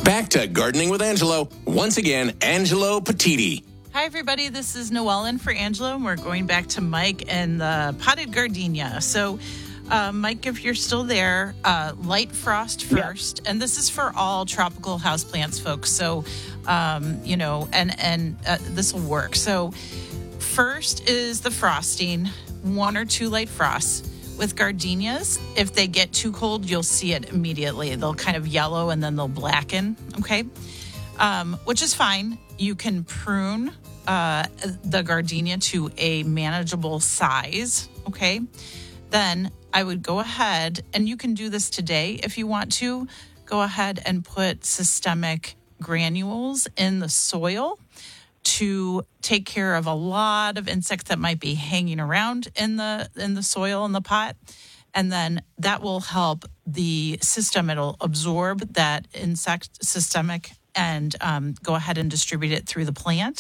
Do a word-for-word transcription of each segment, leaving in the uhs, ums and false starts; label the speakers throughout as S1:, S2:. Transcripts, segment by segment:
S1: Back to Gardening with Angelo. Once again, Angelo Petiti.
S2: Hi, everybody. This is Noellen for Angelo, and we're going back to Mike and the potted gardenia. So, uh, Mike, if you're still there, uh, light frost first. Yeah. And this is for all tropical houseplants, folks. So, um, you know, and, and uh, this will work. So, first is the frosting, one or two light frosts. With gardenias, if they get too cold, you'll see it immediately. They'll kind of yellow and then they'll blacken, okay? Um, which is fine. You can prune uh, the gardenia to a manageable size, okay? Then I would go ahead, and you can do this today if you want to, go ahead and put systemic granules in the soil to take care of a lot of insects that might be hanging around in the in the soil in the pot. And then that will help the system. It'll absorb that insect systemic and um, go ahead and distribute it through the plant.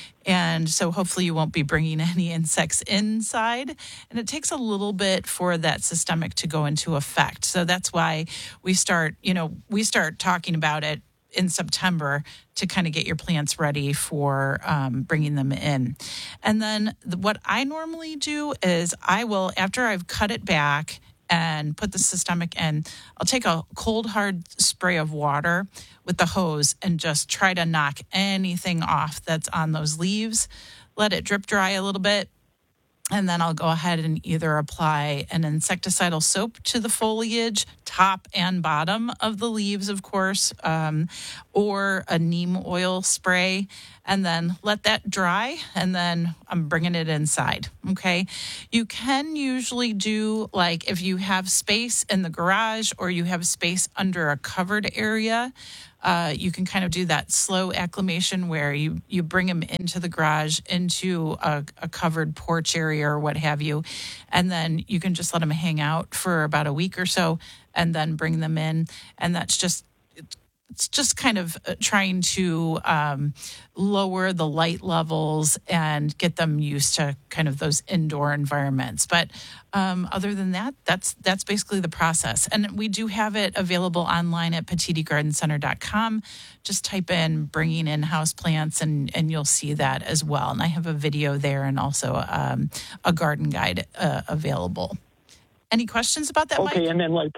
S2: And so hopefully you won't be bringing any insects inside. And it takes a little bit for that systemic to go into effect. So that's why we start, you know, we start talking about it in September to kind of get your plants ready for um, bringing them in. And then the, what I normally do is I will, after I've cut it back and put the systemic in, I'll take a cold, hard spray of water with the hose and just try to knock anything off that's on those leaves. Let it drip dry a little bit. And then I'll go ahead and either apply an insecticidal soap to the foliage, top and bottom of the leaves, of course, um, or a neem oil spray, and then let that dry, and then I'm bringing it inside, okay? You can usually do, like, if you have space in the garage or you have space under a covered area, Uh, you can kind of do that slow acclimation where you, you bring them into the garage, into a, a covered porch area or what have you, and then you can just let them hang out for about a week or so and then bring them in. And that's just, it's just kind of trying to um, lower the light levels and get them used to kind of those indoor environments. But um, other than that, that's that's basically the process. And we do have it available online at petiti garden center dot com. Just type in bringing in house plants and, and you'll see that as well. And I have a video there and also um, a garden guide uh, available. Any questions about that, Mike?
S3: Okay, and then like...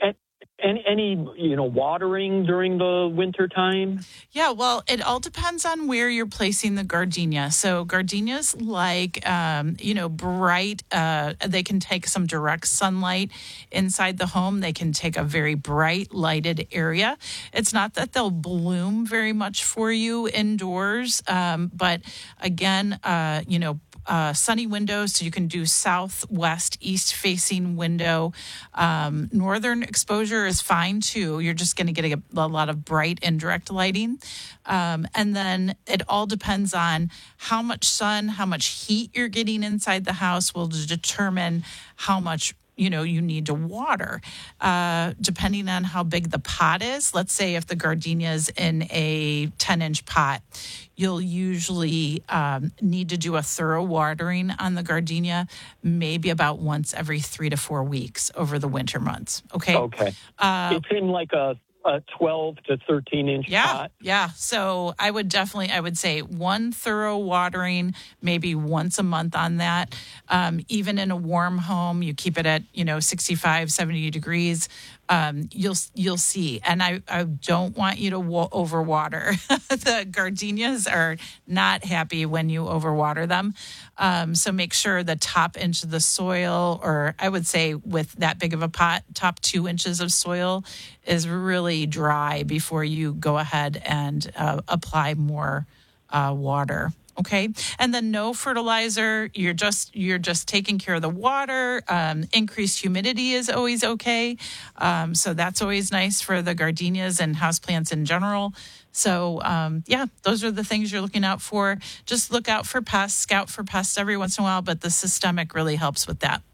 S3: Any, any, you know, watering during the winter time?
S2: Yeah, well, it all depends on where you're placing the gardenia. So gardenias like, um, you know, bright, uh, they can take some direct sunlight inside the home. They can take a very bright lighted area. It's not that they'll bloom very much for you indoors. Um, but again, uh, you know, Uh, sunny windows, so you can do southwest, east-facing window. Um, northern exposure is fine, too. You're just going to get a, a lot of bright indirect lighting. Um, and then it all depends on how much sun, how much heat you're getting inside the house will determine how much you know, you need to water. Uh, depending on how big the pot is, let's say if the gardenia is in a ten-inch pot, you'll usually um, need to do a thorough watering on the gardenia, maybe about once every three to four weeks over the winter months, okay?
S3: Okay.
S2: Uh,
S3: it's in like a, a twelve to thirteen inch
S2: yeah,
S3: pot?
S2: Yeah, so I would definitely, I would say one thorough watering, maybe once a month on that. Um, even in a warm home, you keep it at, you know, sixty-five, seventy degrees, um, you'll you'll see. And I, I don't want you to wa- overwater. The gardenias are not happy when you overwater them. Um, so make sure the top inch of the soil, or I would say with that big of a pot, top two inches of soil is really dry before you go ahead and uh, apply more uh, water. Okay. And then no fertilizer. You're just, you're just taking care of the water. Um, increased humidity is always okay. Um, so that's always nice for the gardenias and houseplants in general. So, um, yeah, those are the things you're looking out for. Just look out for pests, scout for pests every once in a while, but the systemic really helps with that.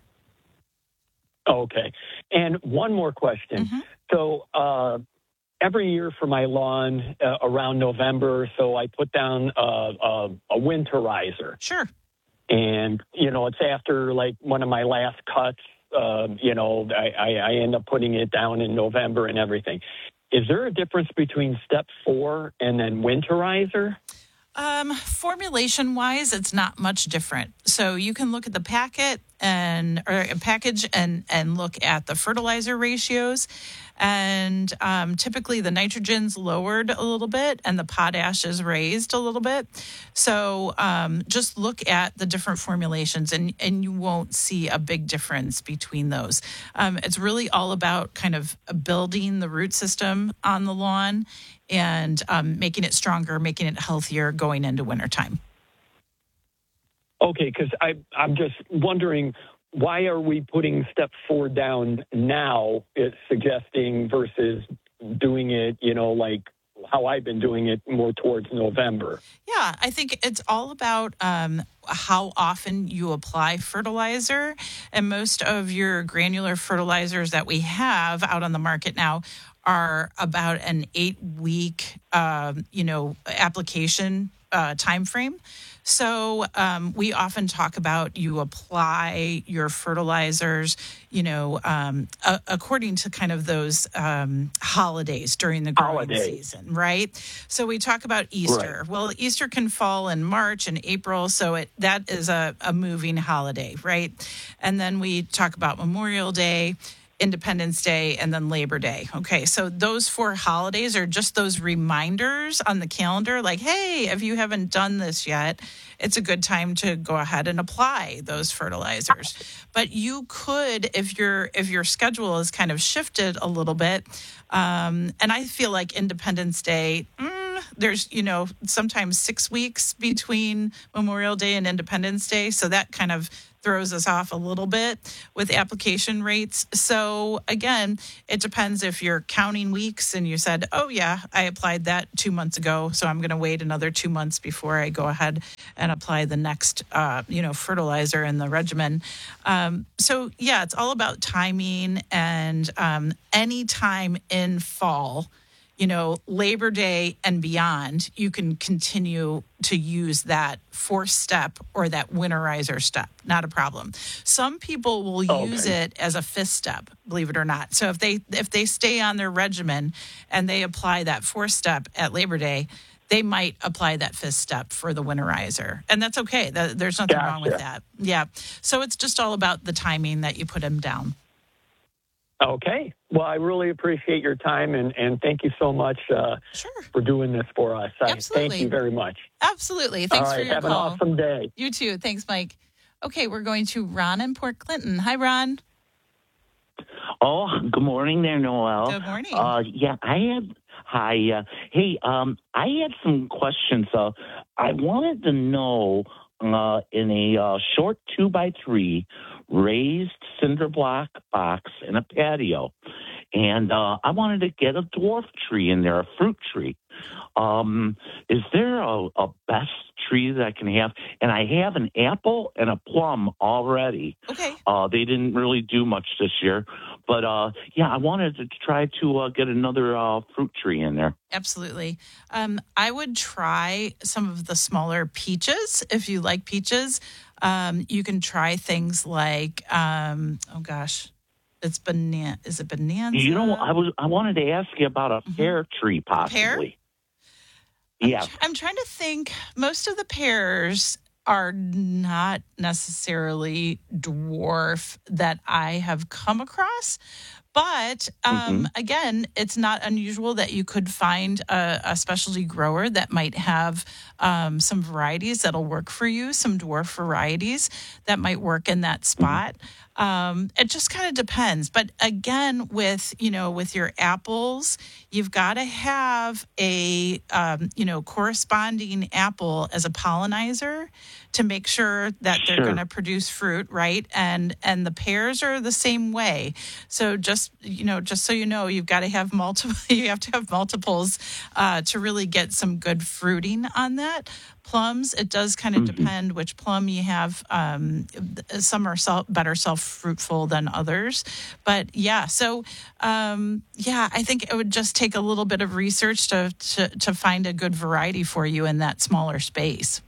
S3: Okay. And one more question.
S2: Mm-hmm.
S3: So, uh, every year for my lawn uh, around November, so I put down uh, uh, a winterizer.
S2: Sure.
S3: And, you know, it's after like one of my last cuts, uh, you know, I, I, I end up putting it down in November and everything. is there a difference between step four and then winterizer?
S2: Um, formulation wise, it's not much different. So you can look at the packet and or a package and and look at the fertilizer ratios, and um, typically the nitrogen's lowered a little bit and the potash is raised a little bit. So um, just look at the different formulations, and and you won't see a big difference between those. Um, it's really all about kind of building the root system on the lawn and um, making it stronger, making it healthier going into wintertime.
S3: Okay, because I'm just wondering, why are we putting step four down now, it's suggesting, versus doing it, you know, like how I've been doing it more towards November?
S2: Yeah, I think it's all about um, how often you apply fertilizer. And most of your granular fertilizers that we have out on the market now are about an eight-week, um, you know, application uh, time frame. So um, we often talk about you apply your fertilizers, you know, um, a- according to kind of those um, holidays during the growing
S3: Holidays.
S2: season, right? So we talk about Easter.
S3: Right.
S2: Well, Easter can fall in March and April, so it that is a, a moving holiday, right? And then we talk about Memorial Day, Independence Day, and then Labor Day. Okay, so those four holidays are just those reminders on the calendar, like, hey, if you haven't done this yet, it's a good time to go ahead and apply those fertilizers. But you could, if your if your schedule is kind of shifted a little bit, um, and I feel like Independence Day, mm, there's, you know, sometimes six weeks between Memorial Day and Independence Day, so that kind of throws us off a little bit with application rates. So again, it depends if you're counting weeks and you said, oh yeah, I applied that two months ago, so I'm going to wait another two months before I go ahead and apply the next, uh, you know, fertilizer in the regimen. Um, so yeah, it's all about timing, and um, any time in fall, you know, Labor Day and beyond, you can continue to use that fourth step or that winterizer step. Not a problem. Some people will use
S3: Okay.
S2: it as a fifth step, believe it or not. So if they if they stay on their regimen and they apply that fourth step at Labor Day, they might apply that fifth step for the winterizer. And that's okay. Th- There's nothing
S3: Gotcha.
S2: wrong with that. Yeah. So it's just all about the timing that you put them down.
S3: Okay. Well, I really appreciate your time, and, and thank you so much uh,
S2: Sure.
S3: for doing this for us. I
S2: Absolutely.
S3: thank you very much.
S2: Absolutely. Thanks
S3: All right,
S2: for your
S3: have
S2: call.
S3: an awesome day.
S2: You too. Thanks, Mike. Okay, we're going to Ron in Port Clinton. Hi, Ron.
S4: Oh, good morning there, Noel.
S2: Good morning.
S4: Uh, yeah, I had, hi. Uh, hey, um, I had some questions. Uh, I wanted to know uh, in a uh, short two by three raised cinder block box in a patio, and uh, I wanted to get a dwarf tree in there, a fruit tree. Um, is there a, a best tree that I can have? And I have an apple and a plum already.
S2: Okay.
S4: Uh, they didn't really do much this year, but uh, yeah, I wanted to try to uh, get another uh, fruit tree in there.
S2: Absolutely. Um, I would try some of the smaller peaches if you like peaches. Um, you can try things like, um, oh gosh, it's banana. Is it bonanza?
S4: You know, I was I wanted to ask you about a
S2: Mhm.
S4: pear tree, possibly.
S2: Pear?
S4: Yeah.
S2: I'm trying to think. Most of the pears are not necessarily dwarf that I have come across. But um, again, it's not unusual that you could find a, a specialty grower that might have um, some varieties that'll work for you, some dwarf varieties that might work in that spot. Um, it just kind of depends. But again, with, you know, with your apples, you've got to have a, um, you know, corresponding apple as a pollinizer to make sure that they're
S4: Sure.
S2: going to produce fruit, right? And and the pears are the same way. So just, you know, just so you know, you've got to have multiple, you have to have multiples uh, to really get some good fruiting on that. Plums, it does kind of
S4: Mm-hmm.
S2: depend which plum you have. Um, some are self, better self-fruitful than others. But yeah, so um, yeah, I think it would just take a little bit of research to, to, to find a good variety for you in that smaller space.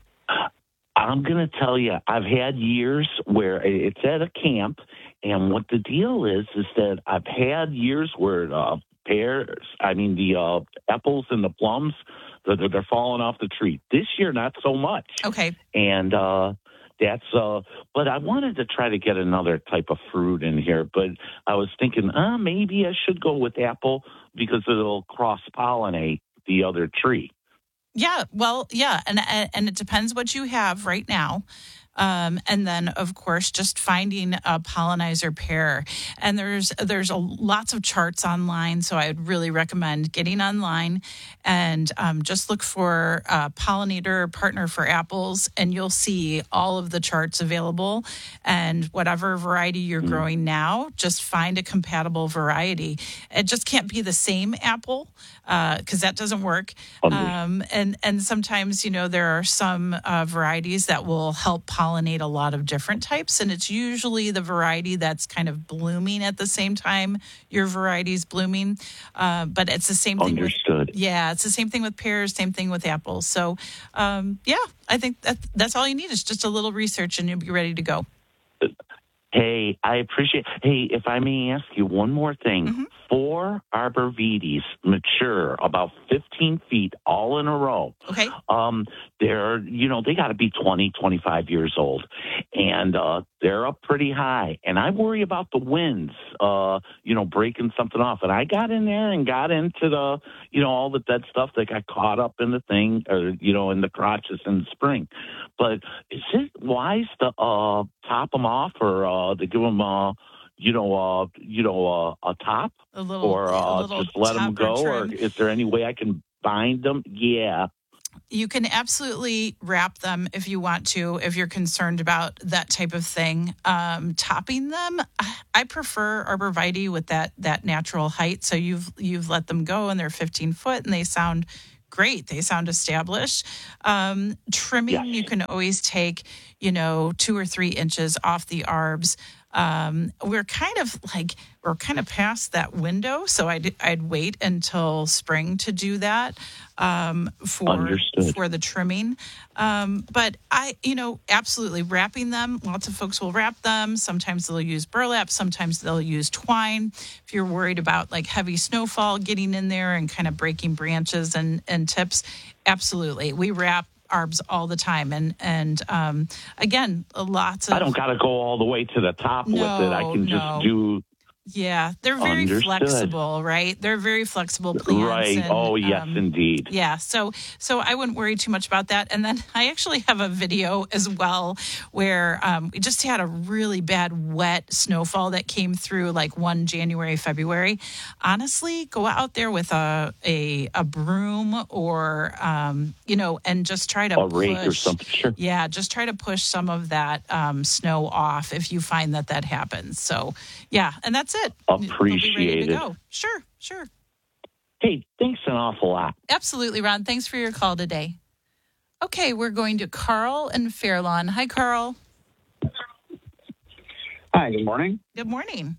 S4: I'm going to tell you, I've had years where it's at a camp, and what the deal is is that I've had years where uh, pears, I mean, the uh, apples and the plums, they're, they're falling off the tree. This year, not so much.
S2: Okay.
S4: And uh, that's, uh, but I wanted to try to get another type of fruit in here, but I was thinking, uh, maybe I should go with apple because it'll cross-pollinate the other tree.
S2: Yeah, well, yeah, and and it depends what you have right now. Um, and then, of course, just finding a pollinizer pair. And there's there's a, lots of charts online, so I would really recommend getting online and um, just look for a pollinator partner for apples, and you'll see all of the charts available. And whatever variety you're mm. growing now, just find a compatible variety. It just can't be the same apple because uh, that doesn't work. Um, and, and sometimes, you know, there are some uh, varieties that will help pollinate pollinate a lot of different types, and it's usually the variety that's kind of blooming at the same time your variety's blooming. Uh, but it's the same thing.
S4: Understood.
S2: With, yeah, it's the same thing with pears, same thing with apples. So, um, yeah, I think that that's all you need is just a little research, and you'll be ready to go.
S4: Hey, I appreciate. Hey, if I may ask you one more thing.
S2: Mm-hmm.
S4: Four arborvitaes mature about fifteen feet all in a row.
S2: Okay.
S4: Um, they're, you know, they got to be twenty, twenty-five years old. And uh, they're up pretty high. And I worry about the winds, uh, you know, breaking something off. And I got in there and got into the, you know, all the dead stuff that got caught up in the thing, or, you know, in the crotches in the spring. But is it wise to uh, top them off or uh, to give them, uh, you know, uh, you know, uh, a top,
S2: a little,
S4: or uh,
S2: a little
S4: just let them go, or is there any way I can bind them? Yeah.
S2: You can absolutely wrap them if you want to, if you're concerned about that type of thing. Um, topping them, I prefer arborvitae with that that natural height. So you've you've let them go and they're fifteen foot and they sound great. They sound established. Um, trimming, yes. You can always take, you know, two or three inches off the arbs. Um, we're kind of like, we're kind of past that window. So I'd, I'd wait until spring to do that, um, for,
S4: Understood.
S2: for the trimming. Um, but I, you know, absolutely wrapping them. Lots of folks will wrap them. Sometimes they'll use burlap. Sometimes they'll use twine. If you're worried about like heavy snowfall getting in there and kind of breaking branches and, and tips, absolutely. We wrap arbs all the time, and and um, again, lots of.
S4: I don't got to go all the way to the top
S2: no,
S4: with it. I can just
S2: no.
S4: do.
S2: Yeah, they're very
S4: Understood.
S2: flexible, right? They're very flexible plants.
S4: Right.
S2: And,
S4: oh, yes,
S2: um,
S4: indeed.
S2: Yeah. So, so I wouldn't worry too much about that. And then I actually have a video as well where um, we just had a really bad wet snowfall that came through like one January, February. Honestly, go out there with a a, a broom or um, you know, and just try to
S4: a
S2: push,
S4: rake or something. Sure.
S2: Yeah, just try to push some of that um, snow off if you find that that happens. So, yeah, and that's it.
S4: Appreciate it.
S2: Go. Sure, sure.
S4: Hey, thanks an awful lot.
S2: Absolutely, Ron. Thanks for your call today. Okay, we're going to Carl and Fairlawn. Hi, Carl.
S5: Hi, good morning.
S2: Good morning.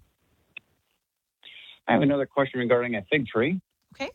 S5: I have another question regarding a fig tree.
S2: Okay.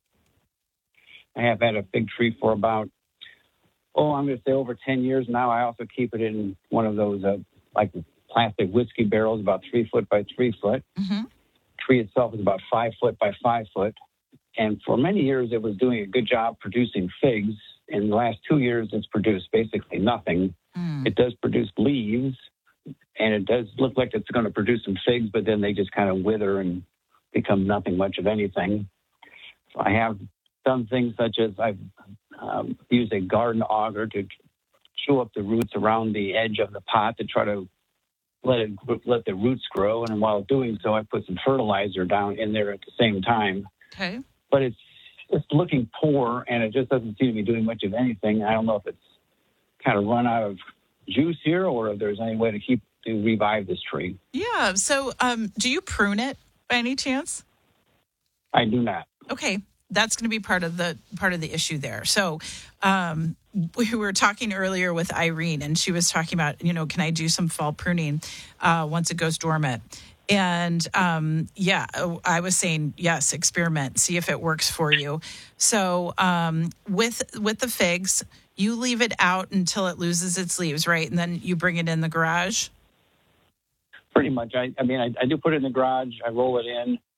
S5: I have had a fig tree for about, oh, I'm going to say over ten years now. I also keep it in one of those, uh, like, plastic whiskey barrels, about three foot by three foot.
S2: Mm-hmm.
S5: Tree itself is about five foot by five foot. And for many years, it was doing a good job producing figs. In the last two years, it's produced basically nothing. Mm. It does produce leaves, and it does look like it's going to produce some figs, but then they just kind of wither and become nothing much of anything. So I have done things such as I've um, used a garden auger to chew up the roots around the edge of the pot to try to let it let the roots grow, and while doing so, I put some fertilizer down in there at the same time.
S2: Okay.
S5: But it's it's looking poor, and it just doesn't seem to be doing much of anything. I don't know if it's kind of run out of juice here, or if there's any way to keep to revive this tree.
S2: Yeah. So, um, do you prune it by any chance?
S5: I do not.
S2: Okay. That's going to be part of the part of the issue there. So, um, we were talking earlier with Irene, and she was talking about, you know, can I do some fall pruning uh, once it goes dormant? And um, yeah, I was saying yes, experiment, see if it works for you. So um, with with the figs, you leave it out until it loses its leaves, right? And then you bring it in the garage.
S5: Pretty much. I, I mean, I, I do put it in the garage. I roll it in.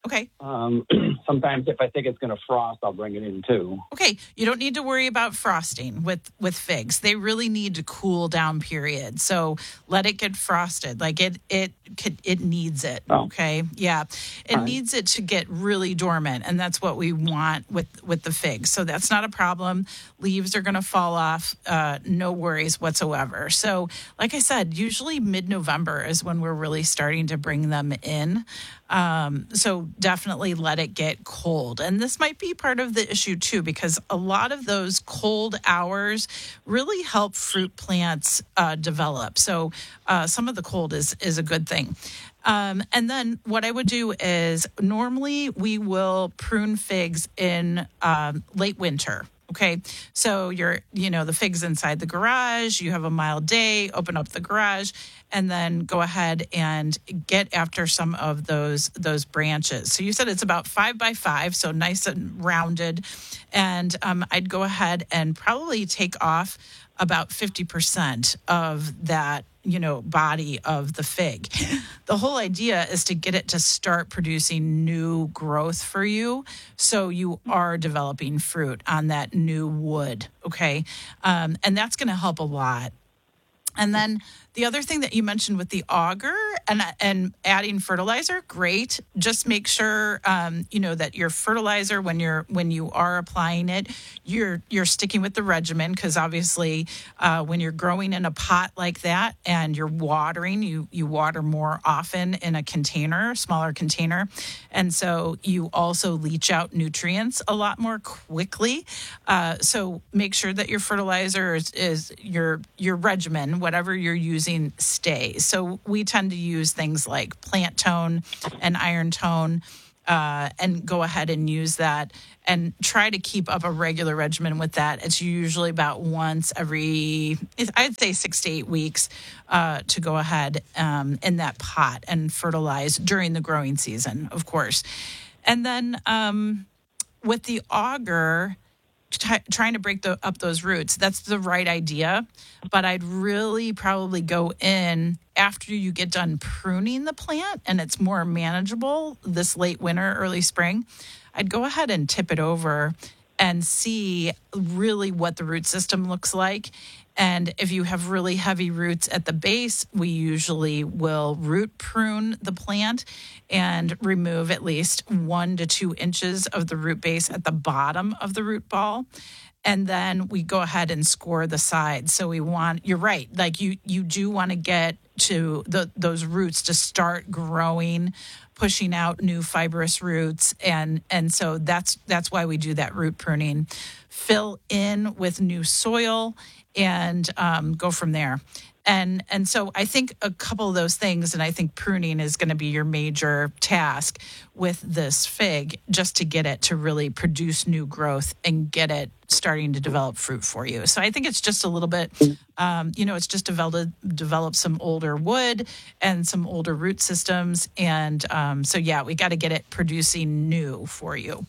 S2: Okay.
S5: Um, sometimes if I think it's going to frost, I'll bring it in too.
S2: Okay, you don't need to worry about frosting with, with figs. They really need to cool down, period. So let it get frosted. Like it it could, it needs it,
S5: Oh.
S2: okay? Yeah, it
S5: All right.
S2: needs it to get really dormant, and that's what we want with, with the figs. So that's not a problem. Leaves are going to fall off, uh, no worries whatsoever. So like I said, usually mid-November is when we're really starting to bring them in. Um, so definitely let it get cold. And this might be part of the issue too, because a lot of those cold hours really help fruit plants uh, develop. So uh, some of the cold is, is a good thing. Um, and then what I would do is normally we will prune figs in um, late winter. Okay, so you're, you know, the fig's inside the garage, you have a mild day, open up the garage, and then go ahead and get after some of those those branches. So you said it's about five by five, so nice and rounded. And um, I'd go ahead and probably take off about fifty percent of that, you know, body of the fig. The whole idea is to get it to start producing new growth for you, so you are developing fruit on that new wood, okay? Um, and that's going to help a lot. And then the other thing that you mentioned with the auger and and adding fertilizer, great. Just make sure um, you know that your fertilizer, when you're when you are applying it, you're you're sticking with the regimen, because obviously uh, when you're growing in a pot like that and you're watering, you you water more often in a container, smaller container, and so you also leach out nutrients a lot more quickly. Uh, so make sure that your fertilizer is, is your your regimen, whatever you're using, stays. So we tend to use things like plant tone and iron tone, uh, and go ahead and use that and try to keep up a regular regimen with that. It's usually about once every, I'd say six to eight weeks uh, to go ahead um, in that pot and fertilize during the growing season, of course. And then um, with the auger, T- trying to break the, up those roots, that's the right idea. But I'd really probably go in after you get done pruning the plant and it's more manageable this late winter, early spring. I'd go ahead and tip it over and see really what the root system looks like. And if you have really heavy roots at the base, we usually will root prune the plant and remove at least one to two inches of the root base at the bottom of the root ball. And then we go ahead and score the sides. So we want, you're right, like you, you do want to get to the, those roots to start growing, pushing out new fibrous roots. And, and so that's, that's why we do that root pruning. Fill in with new soil and um, go from there. And and so I think a couple of those things, and I think pruning is going to be your major task with this fig, just to get it to really produce new growth and get it starting to develop fruit for you. So I think it's just a little bit, um, you know, it's just develop, develop some older wood and some older root systems. And um, so, yeah, we got to get it producing new for you.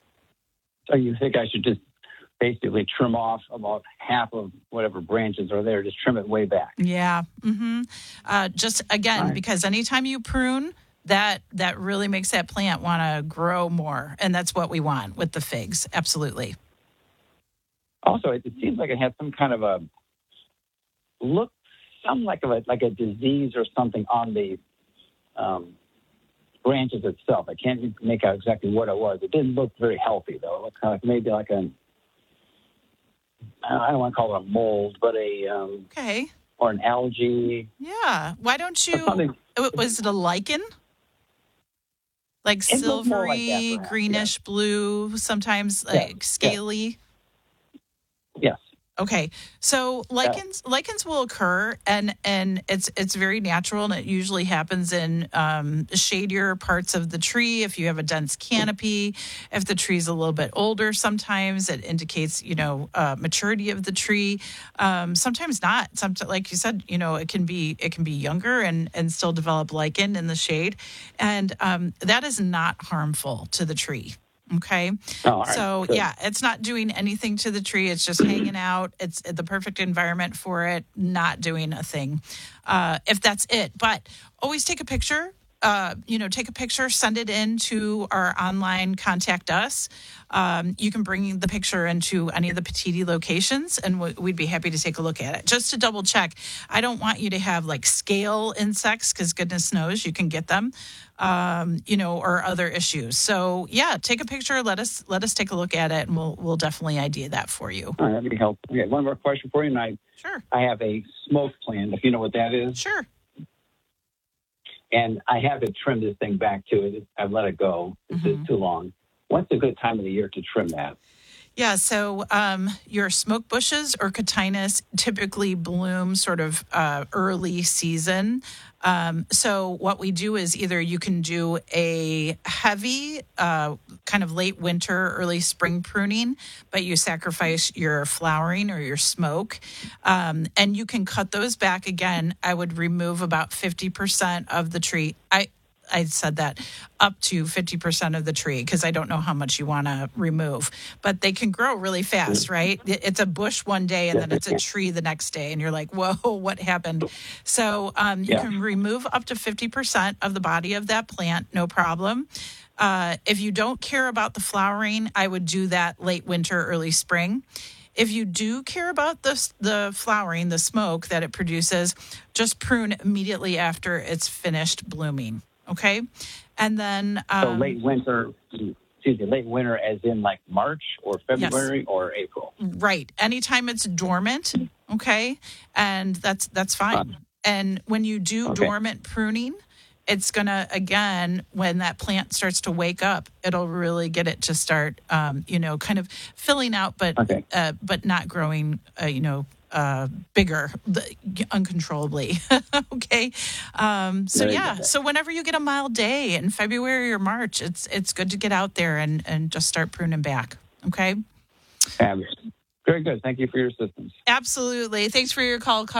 S5: So you think I should just basically trim off about half of whatever branches are there, just trim it way back?
S2: Yeah. Mm-hmm. Uh, just, again,
S5: Right.
S2: because anytime you prune, that that really makes that plant want to grow more. And that's what we want with the figs. Absolutely.
S5: Also, it, it seems like it has some kind of a look, some like a, like a disease or something on the um, branches itself. I can't make out exactly what it was. It didn't look very healthy, though. It looked kind of maybe like a, I don't want to call it a mold, but a um,
S2: Okay.
S5: or an algae.
S2: Yeah. Why don't you,
S5: Something-
S2: was it a lichen? Like
S5: It looked more like that,
S2: silvery,
S5: perhaps,
S2: greenish blue, sometimes
S5: Yeah,
S2: like scaly.
S5: Yes.
S2: Okay, so lichens lichens will occur, and and it's it's very natural, and it usually happens in um, shadier parts of the tree. If you have a dense canopy, if the tree's a little bit older, sometimes it indicates, you know, uh, maturity of the tree. Um, sometimes not. Sometimes, like you said, you know, it can be it can be younger and and still develop lichen in the shade, and um, that is not harmful to the tree. Okay.
S5: Oh, all right.
S2: So,
S5: Good.
S2: yeah, it's not doing anything to the tree. It's just hanging out. It's the perfect environment for it, not doing a thing, uh, if that's it. But always take a picture uh, you know, take a picture, send it in to our online Contact Us. Um, you can bring the picture into any of the Petiti locations, and w- we'd be happy to take a look at it. Just to double check, I don't want you to have like scale insects, because goodness knows you can get them, um, you know, or other issues. So yeah, take a picture. Let us let us take a look at it, and we'll we'll definitely I D that for you.
S5: All right, that'd be helpful. Okay, one more question for you, and I
S2: Sure,
S5: I have a smoke plan, if you know what that is.
S2: sure.
S5: And I haven't trimmed this thing back to it. I've let it go. It's
S2: Mhm.
S5: just too long. What's a good time of the year to trim that?
S2: Yeah, so um, your smoke bushes or cotinus typically bloom sort of uh, early season. Um, so what we do is either you can do a heavy uh, kind of late winter, early spring pruning, but you sacrifice your flowering or your smoke. Um, and you can cut those back again. I would remove about fifty percent of the tree. I I said that up to fifty percent of the tree, because I don't know how much you want to remove, but they can grow really fast, right? It's a bush one day and then it's a tree the next day. And you're like, whoa, what happened? So um, you
S5: Yeah.
S2: can remove up to fifty percent of the body of that plant, no problem. Uh, if you don't care about the flowering, I would do that late winter, early spring. If you do care about the, the flowering, the smoke that it produces, just prune immediately after it's finished blooming. Okay. And then, um,
S5: So late winter, excuse me, late winter as in like March or February or April?
S2: right. Anytime it's dormant. Okay. And that's, that's fine. And when you do
S5: Okay.
S2: dormant pruning, it's going to, again, when that plant starts to wake up, it'll really get it to start, um, you know, kind of filling out, but,
S5: Okay.
S2: uh, but not growing, uh, you know, uh, bigger the, uncontrollably. Okay. Um, so
S5: Very
S2: yeah.
S5: good.
S2: So whenever you get a mild day in February or March, it's, it's good to get out there and, and just start pruning back. Okay.
S5: Fabulous. Very good. Thank you for your assistance.
S2: Absolutely. Thanks for your call.